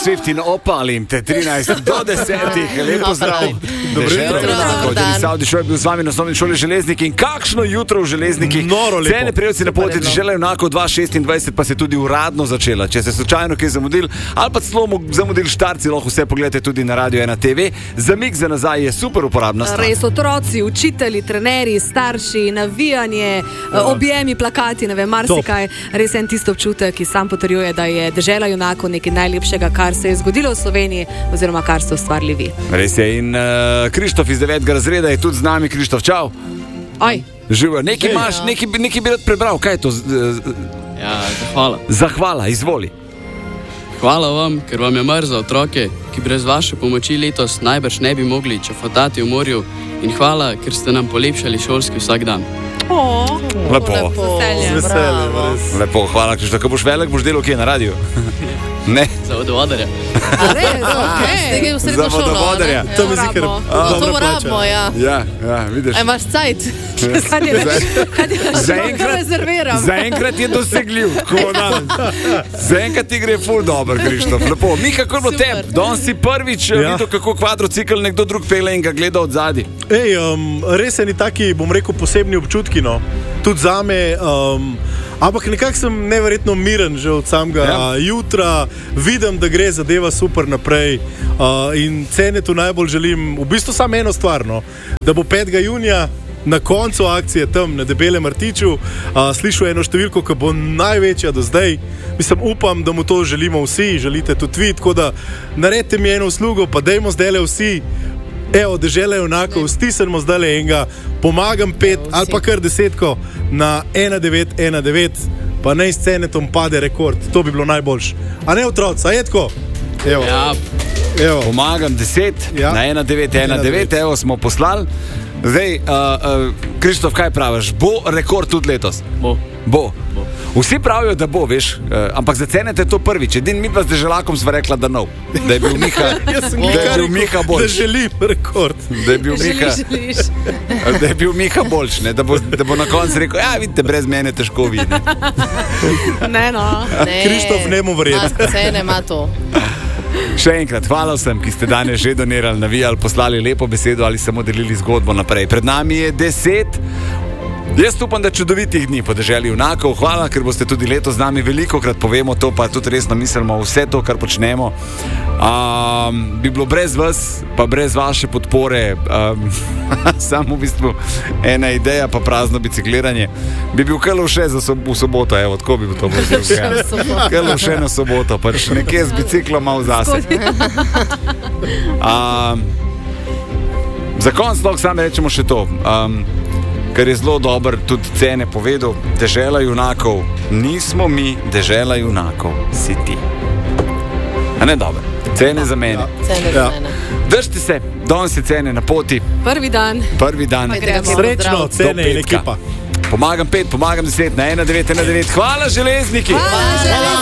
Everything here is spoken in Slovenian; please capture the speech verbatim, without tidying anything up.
Swift in Opalim, te trinajst do desetih, lepo zdrav. Dobro jutro. Saudi Šoj je bil z vami na osnovni šoli Železniki in kakšno jutro v Železnikih. Noro lepo. Cene prijevci na poti Dežela junakov dva tisoč šestindvajset pa se tudi uradno začela. Če ste slučajno kaj zamudili ali pa celo zamudili štarci, lahko vse pogledate tudi na Radio ena te ve. Zamik za nazaj je super uporabna stvar. Res, otroci, učitelji, trenerji, starši, navijanje, objemi, plakati, ne vem, marsikaj. Res en tisto občutek, ki sam potrjuje, da je Dežela junakov nekaj najlepšega, kar se je zgodilo v Sloveniji oziroma kar ste ustvarili vi. Res je in uh, Krištof iz devetega razreda je tudi z nami. Krištof, čau. Oj. Živo, nekaj imaš, ja. nekaj, nekaj bi rad prebral, kaj je to? Ja, zahvala. Zahvala, izvoli. Hvala vam, ker vam je mar za otroke, ki brez vaše pomoči letos najbrž ne bi mogli čofotati v morju, in hvala, ker ste nam polepšali šolski vsak dan. Oh, lepo. lepo. Z veseljem. Lepo, hvala, Krištof. Ko boš velik, boš delal kje na radiju? Ne. Za vodovodarja. Okay. Za vodovodarja. To mi zikar. To moramo, ja. Ja, ja, vidiš. Imaš cajt. Kad je Zaenkrat Zaenkrat je dosegljiv. Zaenkrat ti gre ful dobro, Krištof. Lepo. Mika, kako je bilo tebi? Danes si prvič ja. videl, kako kvadrocikl nekdo drug pele in ga gleda od zadaj. Ej, um, res je ni taki, bom rekel, posebni občutki, no. Tudi zame, um, ampak nekako sem neverjetno miren že od samega ja. jutra. Vidim, da gre zadeva super naprej uh, in cene tu najbolj želim, v bistvu samo eno stvar, no, da bo petega junija na koncu akcije tam na Debelem rtiču uh, slišal eno številko, ki bo največja do zdaj. Mislim, upam, da mu to želimo vsi, želite tudi vi, tako da naredite mi eno uslugo, pa dajmo zdajle vsi. Evo, Dežela junakov, stisnemo zdajle enega, pomagam pet ali pa kar desetko na ena devet ena devet, pa naj s cenetom pade rekord. To bi bilo najboljše. A ne otroci, a je tako? Evo. Ja. Evo. Pomagam deset ja. na ena devet ena devet, evo smo poslali. Zdaj, uh, uh, Krištof, kaj praviš? Bo rekord tudi letos? Bo. Bo. Bo. Vsi pravijo, da bo, veš, uh, ampak za cene te to prvič. Edin mi dva z Deželakom sva rekla, da nov. Da je bil Miha, da je bil Miha boljš. Da želim rekord. Da je bil Miha, da je bil Miha boljš, ne? Da bo, da bo na koncu rekel, ja, vidite, brez mene težko vidi. Ne, no. Ne. Krištof, ne mu verjeti. Cene ima to. Še enkrat, hvala vsem, ki ste danes že donirali, navijali, poslali lepo besedo ali samo delili zgodbo naprej. Pred nami je deset. Jaz upam, da čudovitih dni po Deželi junakov. Hvala, ker boste tudi letos z nami. Velikokrat povemo to, pa tudi resno mislimo vse to, kar počnemo. Um, bi bilo brez vas, pa brez vaše podpore, um, samo v bistvu ena ideja, pa prazno bicikliranje. Bi bil Kelov še za sob v soboto, evo, tako bi bilo to bilo. Kelov še na soboto, pač nekje z biciklom malo zase. Um, za konc lahko sami rečemo še to. Um, Ker je zelo dober tudi cene povedal, Dežela junakov nismo mi, Dežela junakov si ti. A ne dobro, cene za mene. Ja. Cene za mene. Držite se, danes je cene na poti. Prvi dan. Prvi dan. Srečno, cene in ekipa. Pomagam pet, pomagam deset na ena devet ena devet. Hvala Železniki. Hvala Železniki.